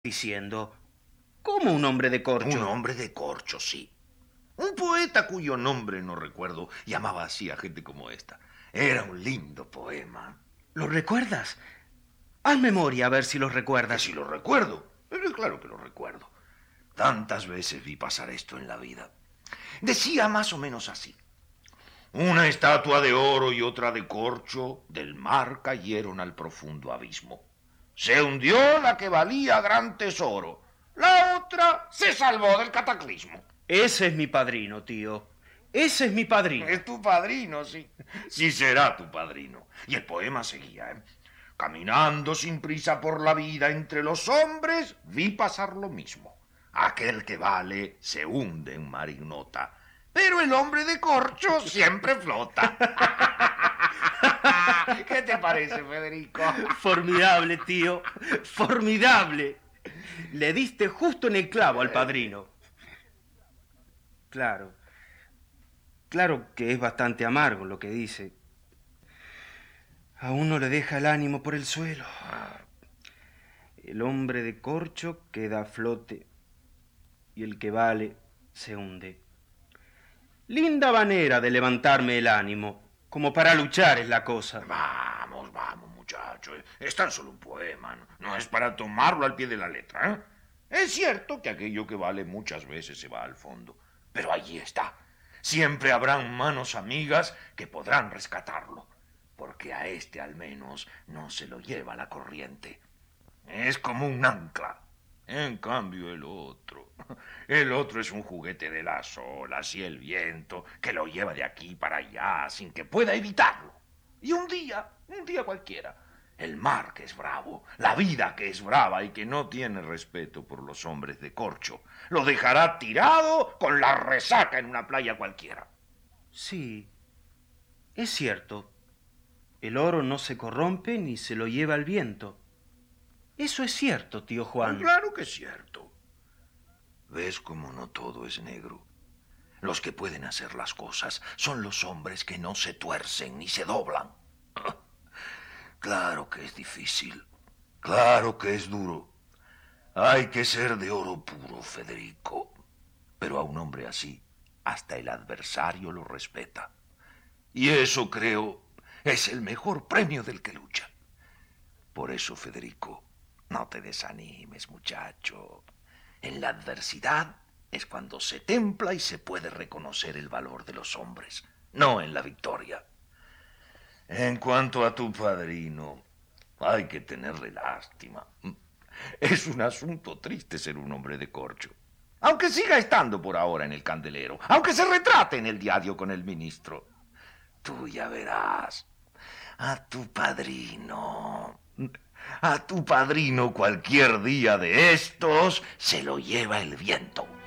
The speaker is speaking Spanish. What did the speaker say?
diciendo? ¿Cómo un hombre de corcho? Un hombre de corcho, sí. Un poeta cuyo nombre no recuerdo llamaba así a gente como esta. Era un lindo poema. ¿Lo recuerdas? Haz memoria a ver si lo Que recuerdas. si lo recuerdo. Pero claro que lo recuerdo. Tantas veces vi pasar esto en la vida. Decía más o menos así. Una estatua de oro y otra de corcho del mar cayeron al profundo abismo. Se hundió la que valía gran tesoro. La otra se salvó del cataclismo. Ese es mi padrino, tío. Ese es mi padrino. Es tu padrino, sí. Sí será tu padrino. Y el poema seguía, ¿eh? Caminando sin prisa por la vida entre los hombres, vi pasar lo mismo. Aquel que vale se hunde en mar ignota, pero el hombre de corcho siempre flota. ¿Qué te parece, Federico? Formidable, tío. Formidable. Le diste justo en el clavo al padrino. Claro. Claro que es bastante amargo lo que dice. A uno le deja el ánimo por el suelo. El hombre de corcho queda a flote y el que vale se hunde. Linda manera de levantarme el ánimo. Como para luchar es la cosa. Vamos, muchacho. Es tan solo un poema. No es para tomarlo al pie de la letra, ¿eh? Es cierto que aquello que vale muchas veces se va al fondo. Pero allí está. Siempre habrán manos amigas que podrán rescatarlo. Porque a este al menos no se lo lleva la corriente. Es como un ancla. En cambio el otro es un juguete de las olas y el viento que lo lleva de aquí para allá sin que pueda evitarlo. Y un día cualquiera, el mar que es bravo, la vida que es brava y que no tiene respeto por los hombres de corcho, lo dejará tirado con la resaca en una playa cualquiera. Sí, es cierto. El oro no se corrompe ni se lo lleva el viento. Eso es cierto, tío Juan. Claro que es cierto. ¿Ves cómo no todo es negro? Los que pueden hacer las cosas son los hombres que no se tuercen ni se doblan. Claro que es difícil. Claro que es duro. Hay que ser de oro puro, Federico. Pero a un hombre así, hasta el adversario lo respeta. Y eso, creo, es el mejor premio del que lucha. Por eso, Federico, no te desanimes, muchacho. En la adversidad es cuando se templa y se puede reconocer el valor de los hombres, no en la victoria. En cuanto a tu padrino, hay que tenerle lástima. Es un asunto triste ser un hombre de corcho. Aunque siga estando por ahora en el candelero, aunque se retrate en el diario con el ministro. Tú ya verás. A tu padrino. A tu padrino cualquier día de estos se lo lleva el viento.